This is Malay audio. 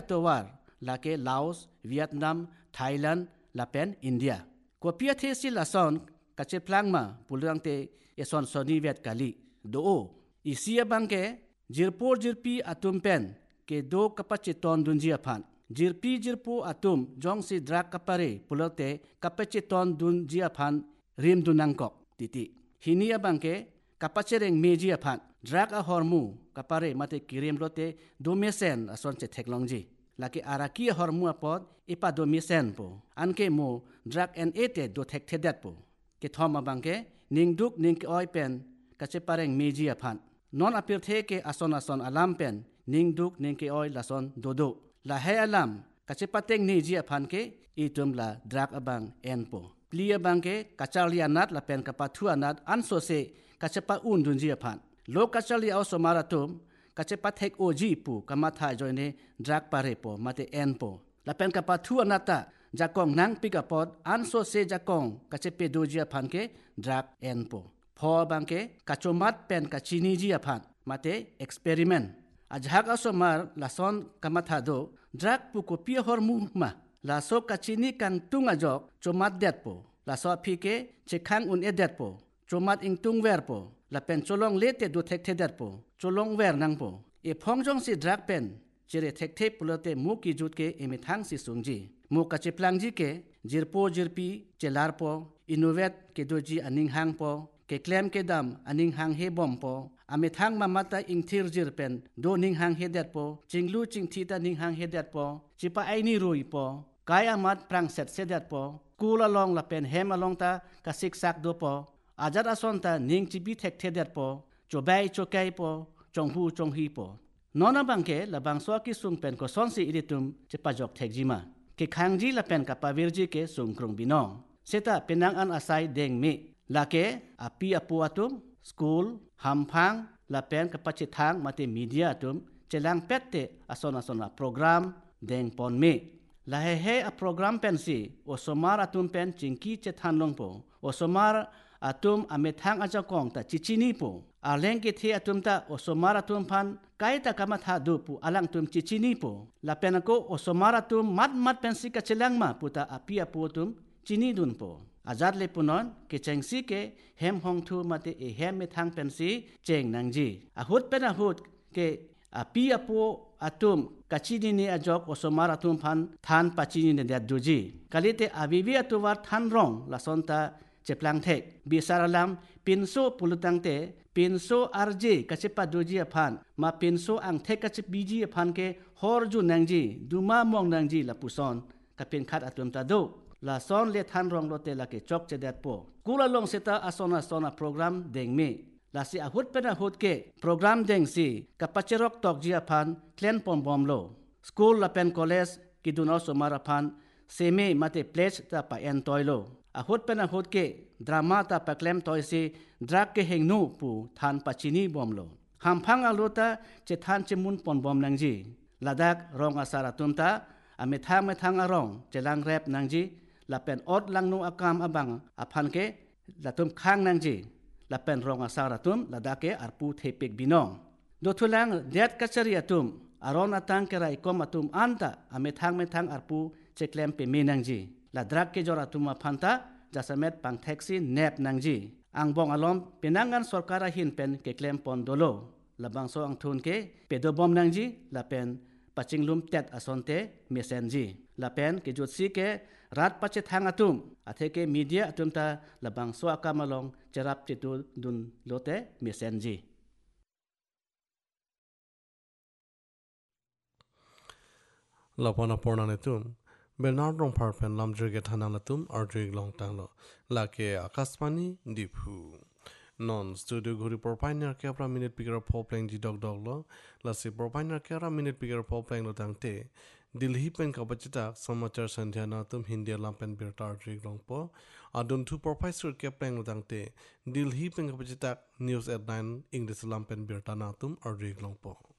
towar lake Laos Vietnam Thailand lapen India ko pia the si lason kache plangma pulang te eson soni vet kali do isia bangke jirpor jirpi atum pen ke do kapache ton dunji aphan jirpu atum jong si drak kapare pulote kapache ton dunji aphan rim dunangkok titi hinia bangke kapache reng meji aphan drak a hormu kapare mate kirim lote domesen ason che technology laki araki hormu apod ipa domesen po anke mo drak and ete do thekthedat po ke thoma bangke ningduk ning oi pen kache pareng meji aphan non apir the ke ason alam pen ningduk ning ke oi lason dodo la he alam kache pateng ni ji aphan ke itum la drak abang enpo plia bangke kachalia nat la pen kapathu anat anso se kache pa un dunji aphan lo kachali au somaratum kache pathek oji pu kamatha joine drak pare po mate enpo la pen kapathu anata jakong nang pikapot anso se jakong kache pedoji aphan ke drak enpo pho bangke kachomat pen kachini ji aphan mate experiment ajhak asomar lason kamatha do drak pu kopia hormu ma laso kachini kang tung ajok chomat det po laso phike chekhang un edet po chomat ing tung ver po la pen cholong lete do thek thedet po cholong ver nang po e phongjong si drak pen chere thek the pulote mu ki jut ke emithang si sungji mu kache plangji ke jirpo jirpi chelar po innovate ke doji aning hang po ke claim ke dam aning hang he bom po ame thang mamata ingthir jir pen do ning hang he dat po chinglu chingthi ta ning hang he dat po chipa aini rui po kaya mat prang set se dat po kula long la pen hem along ta ka sik sak do po ajar ason ta ning chibi thek the dat po chobai chokai po chonghu chonghi po nona bangke la bangso ki sung pen ko son si iritum chipa jok thekjima ke khangji la pen ka pavirji ke sung krung binong seta penang an asai deng mi lake api apu atum school hampang la pen kapachi thang mate media atum chelang pette asona program deng pon me la he a program pen si o somar atum pen chingki che than long po o somar atum ame thang aja kong ta chichini po aleng ke the atum ta o somar atum phan kai ta kama tha du pu alang tum chichini po la pen ko o somar atum mat pen si ka chelang ma puta api apu atum chini dun po azad le punon ke chengsi ke hem hong thu mate e hem me thang pensi cheng nangji ahut pen ahut ke api apo atum kachini ni ajok osomar atum phan than pachini ne dat duji kalite avivi atuwar than rong la sonta cheplang thek bisaralam pinso pulutangte pinso arje kachepa duji aphan ma pinso ang thek kachep biji aphan ke horju nangji duma mong nangji la puson kapin khat atum ta do la son le than rong lote la ke chok che dat po kula long seta asona program deng me la si ahut pena hut ke program deng si kapacherok tok ji aphan klen pom bom lo school la pen college kiduno somara phan seme mate pledge ta pa en toilo ahut pena hut ke drama ta pa klem toy si drak ke hengnu pu than pachini bom lo hamphang alota che than chemun pon bom nangji ladak rong asara tumta ame thang arong chelang rep nangji la pen ot lang nu akam abang aphan ke la tum khang nangji la pen rong asara tum la dake arpu thepek binong do thulang det kachari atum aron atang ke rai kom atum anta ame thang arpu cheklem pe me nangji la drak ke jora tum aphanta jasamet pang taxi nep nangji angbong alom penangan sarkara hin pen ke klem pon dolo la bangso ang thun ke pedo bom nangji la pen pachinglum tet asonte mesenji la pen ke jutsi ke rat pache thang atum athe ke media atum ta labang so akamalong cherap chitu dun lote mesenji lapana porna netum Bernard rong parpen lamjre ke thana latum ardrig long tang lo lake akasmani diphu non studio guri propiner ke apra minute picker pop playing ji dog lo la se propiner ke apra minute picker pop playing lo tangte Dilhi pen kapachita samachar sandhya na tum hindi lampen birtar rig long po adun thu professor ke playing lo tangte Dilhi pen kapachita news at 9 English lampen birta na tum rig long po